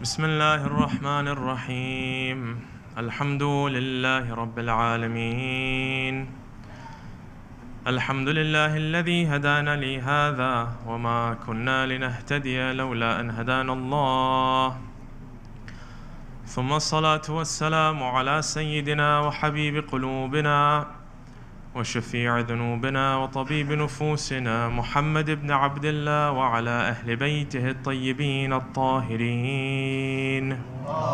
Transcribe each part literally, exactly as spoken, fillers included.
بسم الله الرحمن الرحيم الحمد لله رب العالمين الحمد لله الذي هدانا لهذا وما كنا لنهتدي لولا أن هدانا الله ثم الصلاة والسلام على سيدنا وحبيب قلوبنا وشفيع ذنوبنا وطبيب نفوسنا محمد بن عبد الله وعلى أهل بيته الطيبين الطاهرين.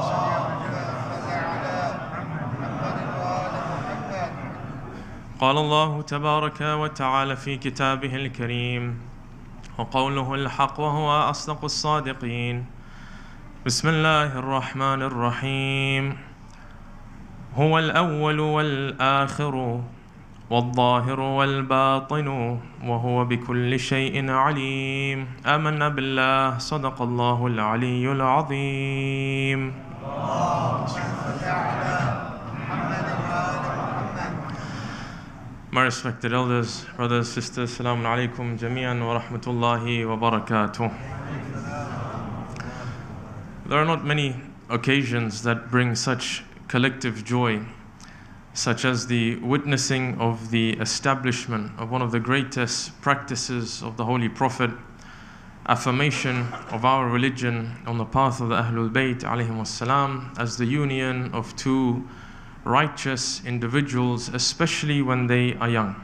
قال الله تبارك وتعالى في كتابه الكريم وقوله الحق وهو أصدق الصادقين. بسم الله الرحمن الرحيم هو الأول والآخر والظاهر والباطن وهو بكل شيء عليم. آمنا بالله صدق الله العلي العظيم. My respected elders, brothers, sisters, Assalamu alaikum jami'an wa rahmatullahi wa barakatuh. There are not many occasions that bring such collective joy, such as the witnessing of the establishment of one of the greatest practices of the Holy Prophet, affirmation of our religion on the path of the Ahlul Bayt alayhim wassalam, as the union of two righteous individuals, especially when they are young.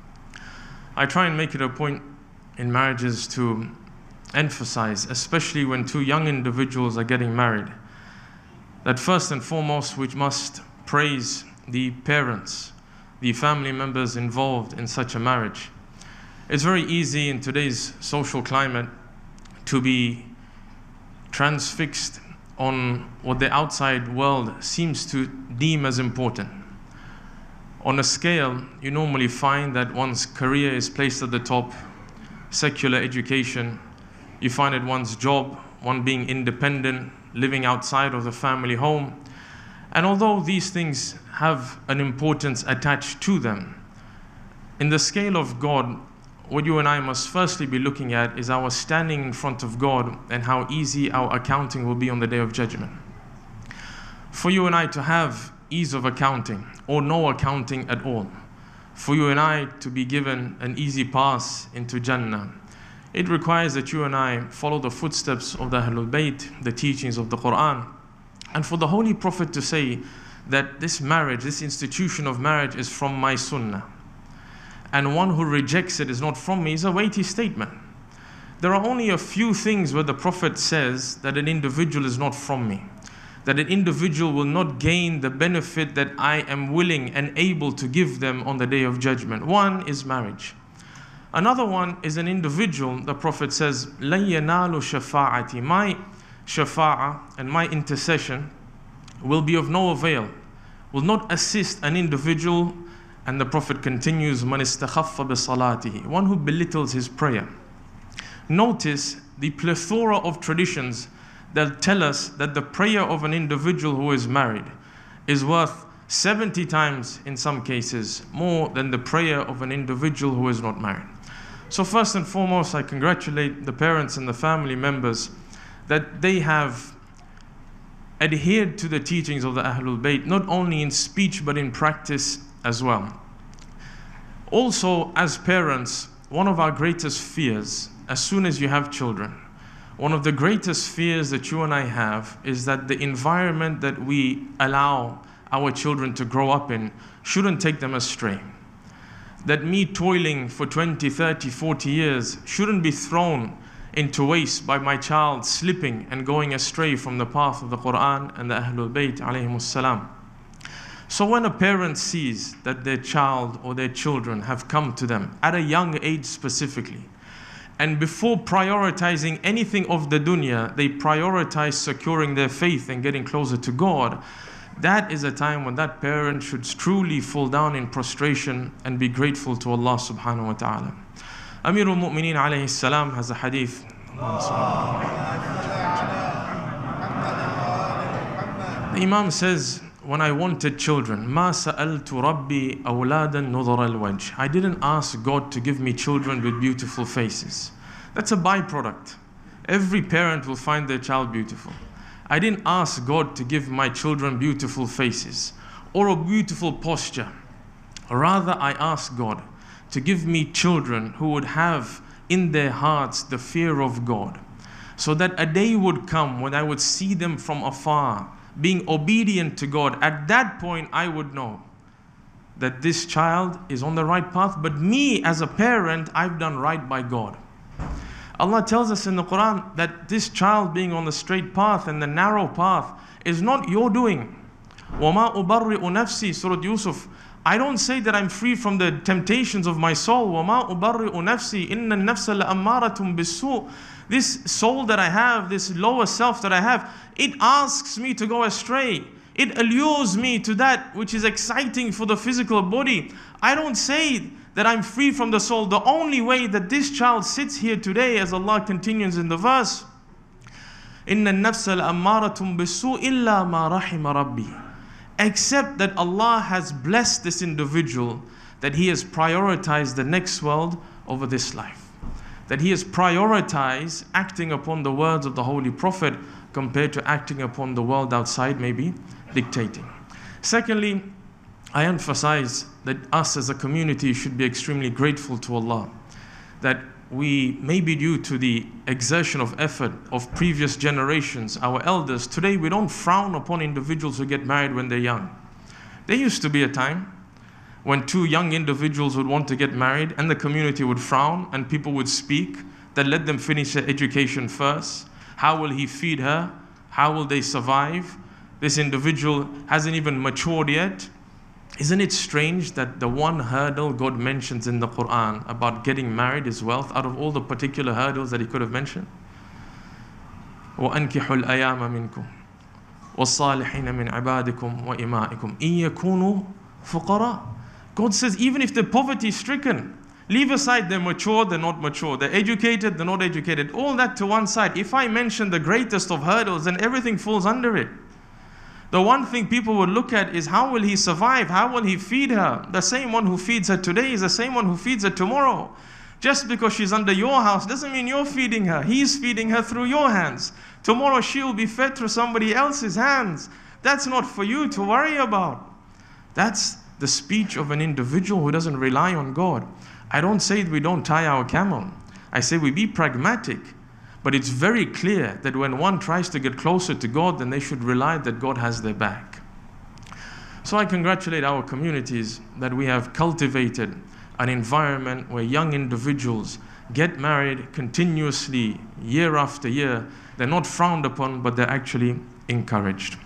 I try and make it a point in marriages to emphasize, especially when two young individuals are getting married, that first and foremost we must praise the parents, the family members involved in such a marriage. It's very easy in today's social climate to be transfixed on what the outside world seems to deem as important. On a scale, you normally find that one's career is placed at the top, secular education, you find that one's job, one being independent, living outside of the family home. And although these things have an importance attached to them, in the scale of God, what you and I must firstly be looking at is our standing in front of God and how easy our accounting will be on the Day of Judgment. For you and I to have ease of accounting or no accounting at all, for you and I to be given an easy pass into Jannah, it requires that you and I follow the footsteps of the Ahlul Bayt, the teachings of the Quran, and for the Holy Prophet to say that this marriage, this institution of marriage is from my sunnah, and one who rejects it is not from me, is a weighty statement. There are only a few things where the Prophet says that an individual is not from me, that an individual will not gain the benefit that I am willing and able to give them on the Day of Judgment. One is marriage. Another one is an individual, the Prophet says, لَن يَنَالُ شَفَاعَتِي, my shafa'ah and my intercession will be of no avail, will not assist an individual. And the Prophet continues, مَنِ اسْتَخَفَّ بِصَلَاتِهِ, one who belittles his prayer. Notice the plethora of traditions that tell us that the prayer of an individual who is married is worth seventy times, in some cases, more than the prayer of an individual who is not married. So first and foremost, I congratulate the parents and the family members that they have adhered to the teachings of the Ahlul Bayt, not only in speech but in practice as well. Also, as parents, one of our greatest fears, as soon as you have children, one of the greatest fears that you and I have is that the environment that we allow our children to grow up in shouldn't take them astray. That me toiling for twenty, thirty, forty years shouldn't be thrown into waste by my child slipping and going astray from the path of the Quran and the Ahlul Bayt alayhimus salam. So when a parent sees that their child or their children have come to them at a young age specifically, and before prioritizing anything of the dunya, they prioritize securing their faith and getting closer to God, that is a time when that parent should truly fall down in prostration and be grateful to Allah subhanahu wa ta'ala. Amir al-Mu'mineen alayhi salam has a hadith. The Imam says, when I wanted children, مَا سَأَلْتُ رَبِّي أَوْلَادًا نُظَرَ الْوَجْهِ, I didn't ask God to give me children with beautiful faces. That's a byproduct. Every parent will find their child beautiful. I didn't ask God to give my children beautiful faces or a beautiful posture. Rather, I asked God to give me children who would have in their hearts the fear of God, so that a day would come when I would see them from afar, being obedient to God. At that point, I would know that this child is on the right path, but me as a parent, I've done right by God. Allah tells us in the Quran that this child being on the straight path and the narrow path is not your doing. وَمَا أُبَرِّئُ نَفْسِي, Surah Yusuf. I don't say that I'm free from the temptations of my soul. وَمَا أُبَرِّئُ نَفْسِي إِنَّ النَّفْسَ لَأَمَّارَةٌ بِالسُّوءِ. This soul that I have, this lower self that I have, it asks me to go astray. It allures me to that which is exciting for the physical body. I don't say that I'm free from the soul. The only way that this child sits here today, as Allah continues in the verse, إِنَّ النَّفْسَ لَأَمَّارَةٌ بِالسُّوءِ إِلَّا مَا رَحِمَ رَبِّي. Except that Allah has blessed this individual, that he has prioritized the next world over this life. That he has prioritized acting upon the words of the Holy Prophet compared to acting upon the world outside, maybe dictating. Secondly, I emphasize that us as a community should be extremely grateful to Allah, that we, maybe due to the exertion of effort of previous generations, our elders, today we don't frown upon individuals who get married when they're young. There used to be a time when two young individuals would want to get married and the community would frown and people would speak that let them finish their education first. How will he feed her? How will they survive? This individual hasn't even matured yet. Isn't it strange that the one hurdle God mentions in the Quran about getting married is wealth, out of all the particular hurdles that he could have mentioned? وَأَنْكِحُوا الْأَيَامَ مِنْكُمْ وَالصَّالِحِينَ مِنْ عِبَادِكُمْ وَإِمَائِكُمْ إِن يَكُونُوا فُقَرَاءَ. God says, even if they're poverty stricken, leave aside they're mature, they're not mature, they're educated, they're not educated, all that to one side. If I mention the greatest of hurdles, then everything falls under it. The one thing people would look at is, how will he survive? How will he feed her? The same one who feeds her today is the same one who feeds her tomorrow. Just because she's under your house doesn't mean you're feeding her. He's feeding her through your hands. Tomorrow she'll be fed through somebody else's hands. That's not for you to worry about. That's the speech of an individual who doesn't rely on God. I don't say that we don't tie our camel. I say we be pragmatic. But it's very clear that when one tries to get closer to God, then they should rely that God has their back. So I congratulate our communities that we have cultivated an environment where young individuals get married continuously, year after year. They're not frowned upon, but they're actually encouraged.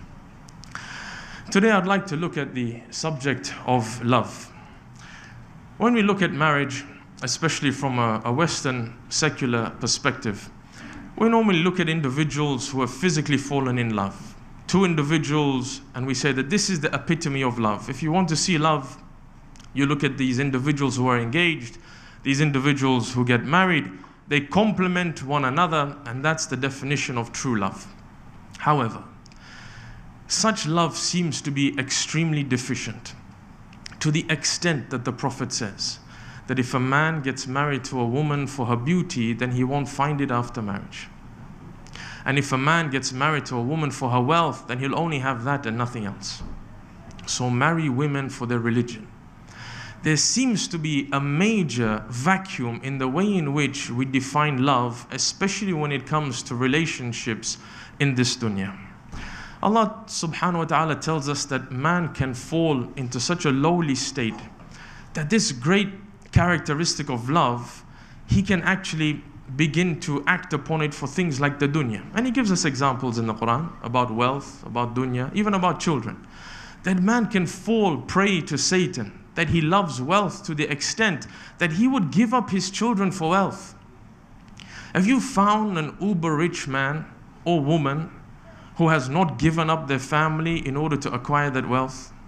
Today I'd like to look at the subject of love. When we look at marriage, especially from a, a Western secular perspective, we normally look at individuals who have physically fallen in love. Two individuals, and we say that this is the epitome of love. If you want to see love, you look at these individuals who are engaged, these individuals who get married, they complement one another, and that's the definition of true love. However, such love seems to be extremely deficient, to the extent that the Prophet says that if a man gets married to a woman for her beauty, then he won't find it after marriage. And if a man gets married to a woman for her wealth, then he'll only have that and nothing else. So marry women for their religion. There seems to be a major vacuum in the way in which we define love, especially when it comes to relationships in this dunya. Allah subhanahu wa ta'ala tells us that man can fall into such a lowly state that this great characteristic of love, he can actually begin to act upon it for things like the dunya. And he gives us examples in the Quran about wealth, about dunya, even about children. That man can fall prey to Satan, that he loves wealth to the extent that he would give up his children for wealth. Have you found an uber rich man or woman who has not given up their family in order to acquire that wealth?